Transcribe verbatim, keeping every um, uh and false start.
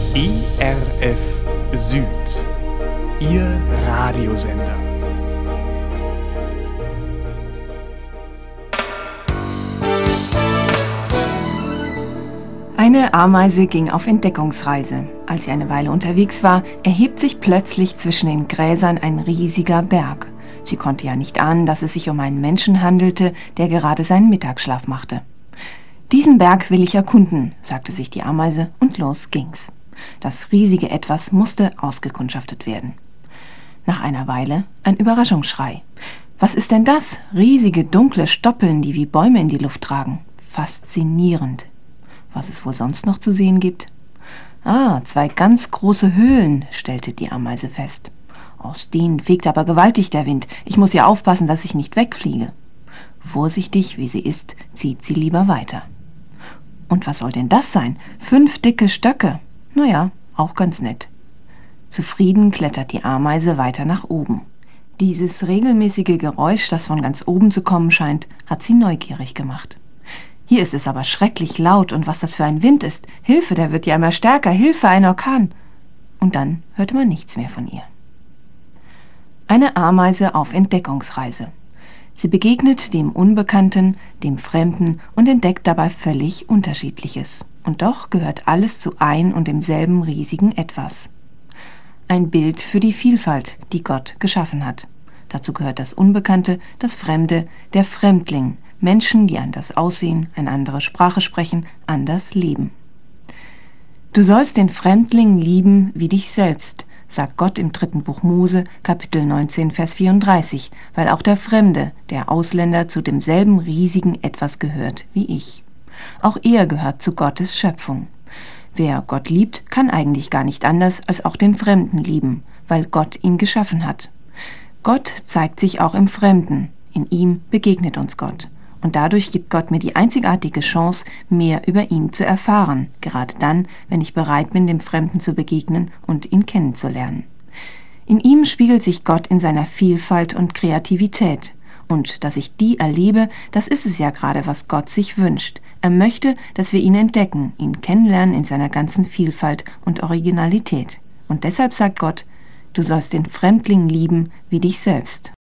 E R F Süd, Ihr Radiosender. Eine Ameise ging auf Entdeckungsreise. Als sie eine Weile unterwegs war, erhebt sich plötzlich zwischen den Gräsern ein riesiger Berg. Sie konnte ja nicht ahnen, dass es sich um einen Menschen handelte, der gerade seinen Mittagsschlaf machte. »Diesen Berg will ich erkunden«, sagte sich die Ameise, und los ging's. Das riesige Etwas musste ausgekundschaftet werden. Nach einer Weile ein Überraschungsschrei. »Was ist denn das? Riesige, dunkle Stoppeln, die wie Bäume in die Luft tragen. Faszinierend. Was es wohl sonst noch zu sehen gibt?« »Ah, zwei ganz große Höhlen«, stellte die Ameise fest. »Aus denen fegt aber gewaltig der Wind. Ich muss ja aufpassen, dass ich nicht wegfliege.« Vorsichtig, wie sie ist, zieht sie lieber weiter. Und was soll denn das sein? Fünf dicke Stöcke. Naja, auch ganz nett. Zufrieden klettert die Ameise weiter nach oben. Dieses regelmäßige Geräusch, das von ganz oben zu kommen scheint, hat sie neugierig gemacht. Hier ist es aber schrecklich laut, und was das für ein Wind ist. Hilfe, der wird ja immer stärker. Hilfe, ein Orkan. Und dann hörte man nichts mehr von ihr. Eine Ameise auf Entdeckungsreise. Sie begegnet dem Unbekannten, dem Fremden und entdeckt dabei völlig Unterschiedliches. Und doch gehört alles zu ein und demselben riesigen Etwas. Ein Bild für die Vielfalt, die Gott geschaffen hat. Dazu gehört das Unbekannte, das Fremde, der Fremdling, Menschen, die anders aussehen, eine andere Sprache sprechen, anders leben. Du sollst den Fremdling lieben wie dich selbst, sagt Gott im dritten Buch Mose, Kapitel neunzehn, Vers vierunddreißig, weil auch der Fremde, der Ausländer, zu demselben riesigen Etwas gehört wie ich. Auch er gehört zu Gottes Schöpfung. Wer Gott liebt, kann eigentlich gar nicht anders als auch den Fremden lieben, weil Gott ihn geschaffen hat. Gott zeigt sich auch im Fremden, in ihm begegnet uns Gott. Und dadurch gibt Gott mir die einzigartige Chance, mehr über ihn zu erfahren, gerade dann, wenn ich bereit bin, dem Fremden zu begegnen und ihn kennenzulernen. In ihm spiegelt sich Gott in seiner Vielfalt und Kreativität. Und dass ich die erlebe, das ist es ja gerade, was Gott sich wünscht. Er möchte, dass wir ihn entdecken, ihn kennenlernen in seiner ganzen Vielfalt und Originalität. Und deshalb sagt Gott, du sollst den Fremdling lieben wie dich selbst.